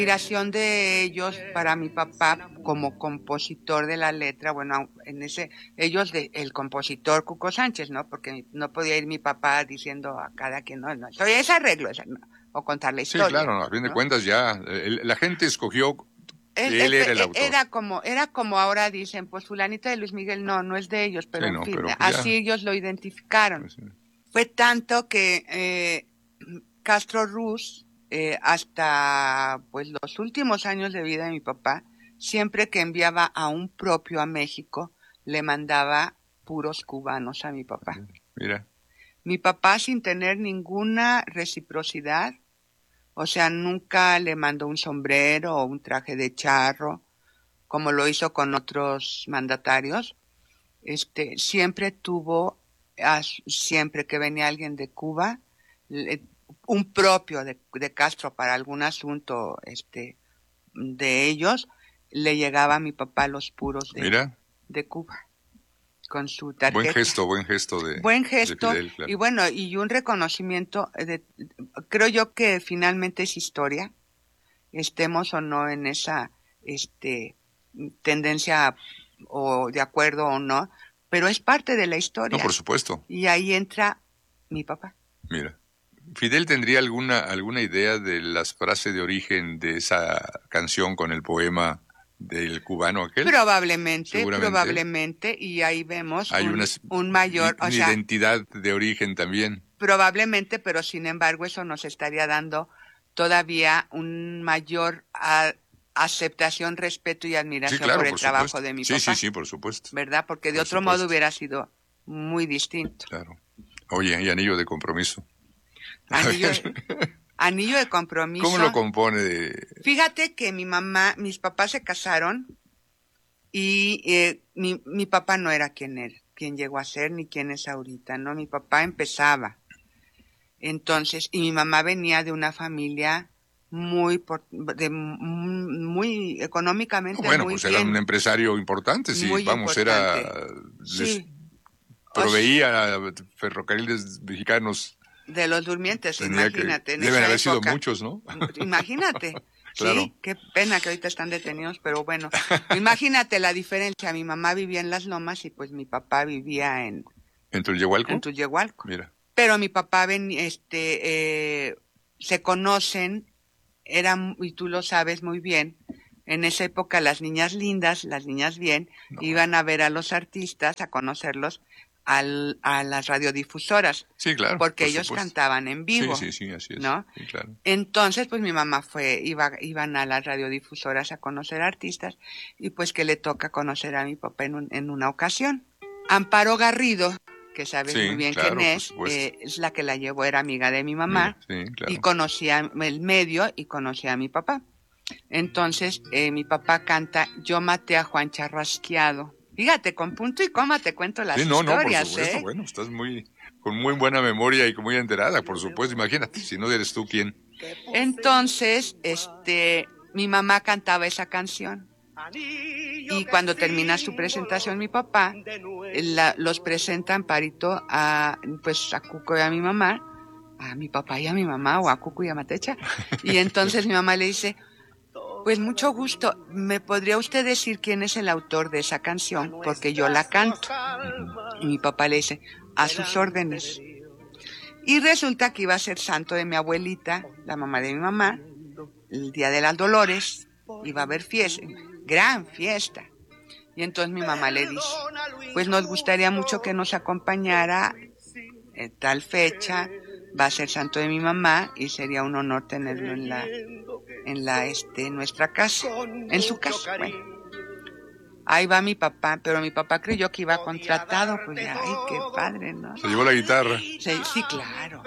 inspiración de ellos para mi papá como compositor de la letra, bueno, el compositor Cuco Sánchez, ¿no? Porque no podía ir mi papá diciendo a cada quien, no, soy ese arreglo, no, o contar la historia. Sí, claro, a fin de cuentas ya, la gente escogió, él era el autor. Era como ahora dicen, pues fulanita de Luis Miguel, no es de ellos, pero sí, en fin, pero así ellos lo identificaron. Pues, sí. Fue tanto que Castro Ruz, hasta pues los últimos años de vida de mi papá, siempre que enviaba a un propio a México, le mandaba puros cubanos a mi papá. Mira. Mi papá, sin tener ninguna reciprocidad, o sea, nunca le mandó un sombrero o un traje de charro, como lo hizo con otros mandatarios. Siempre tuvo, siempre que venía alguien de Cuba, un propio de Castro para algún asunto de ellos, le llegaba a mi papá los puros de Cuba con su tarjeta. Buen gesto de Fidel, claro. Y bueno, y un reconocimiento creo yo que finalmente es historia, estemos o no en esa tendencia o de acuerdo o no, pero es parte de la historia. No, por supuesto. Y ahí entra mi papá. Mira. ¿Fidel tendría alguna idea de las frases de origen de esa canción con el poema del cubano aquel? Probablemente, y ahí vemos hay un mayor... Una identidad de origen también. Probablemente, pero sin embargo eso nos estaría dando todavía un mayor aceptación, respeto y admiración por el trabajo de mi papá. Sí, por supuesto. ¿Verdad? Porque de otro modo hubiera sido muy distinto. Claro. Oye, y anillo de compromiso. Anillo de compromiso. ¿Cómo lo compone? Fíjate que mis papás se casaron y mi papá no era quien llegó a ser ni quien es ahorita, ¿no? Mi papá empezaba. Entonces, y mi mamá venía de una familia muy económicamente bueno, muy pues bien. Era un empresario importante, sí, muy importante. Proveía ferrocarriles mexicanos. De los durmientes, imagínate. Deben haber sido muchos, ¿no? Imagínate. Claro. Sí, qué pena que ahorita están detenidos, pero bueno, imagínate la diferencia. Mi mamá vivía en Las Lomas y pues mi papá vivía en Tulyehualco. En Tulyehualco. Mira. Pero mi papá se conocen, y tú lo sabes muy bien, en esa época las niñas lindas, las niñas bien, iban a ver a los artistas, a conocerlos a las radiodifusoras. Sí, claro. Porque ellos cantaban en vivo. Sí, así es. ¿No? Sí, claro. Entonces, pues mi mamá iban a las radiodifusoras a conocer artistas y pues que le toca conocer a mi papá en una ocasión. Amparo Garrido, que sabes muy bien quién es la que la llevó, era amiga de mi mamá. Sí, claro. Y conocía el medio y conocía a mi papá. Entonces, mi papá canta Yo maté a Juan Charrasqueado. Fíjate, con punto y coma te cuento las historias, por supuesto, bueno, estás con muy buena memoria y muy enterada, por supuesto, imagínate, si no eres tú, ¿quién? Entonces, mi mamá cantaba esa canción. Y cuando termina su presentación mi papá, los presenta Amparito a Cuco y a mi mamá, a mi papá y a mi mamá, o a Cuco y a Matecha. Y entonces mi mamá le dice, pues mucho gusto, ¿me podría usted decir quién es el autor de esa canción? Porque yo la canto. Y mi papá le dice, a sus órdenes. Y resulta que iba a ser santo de mi abuelita, la mamá de mi mamá, el día de las Dolores, iba a haber fiesta, gran fiesta. Y entonces mi mamá le dice, pues nos gustaría mucho que nos acompañara en tal fecha, va a ser santo de mi mamá y sería un honor tenerlo en nuestra casa, en su casa. Bueno, ahí va mi papá, pero mi papá creyó que iba contratado, pues ay, qué padre, ¿no? Se llevó la guitarra. Sí, claro.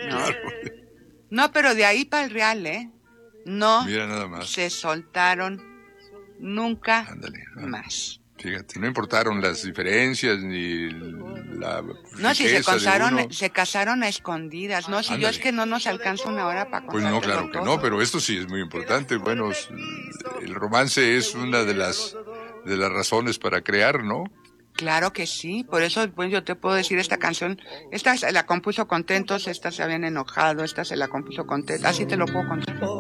No, pero de ahí para el Real, no. Mira nada más. Se soltaron nunca más. Fíjate, no importaron las diferencias ni la no, si se casaron a escondidas, no, si yo es que no nos alcanza una hora para contar. Pues no, claro que no, pero esto sí es muy importante. Bueno, el romance es una de las razones para crear, ¿no? Claro que sí, por eso pues yo te puedo decir esta canción, esta se la compuso Contentos, esta se habían enojado, esta se la compuso Contentos, así te lo puedo contar.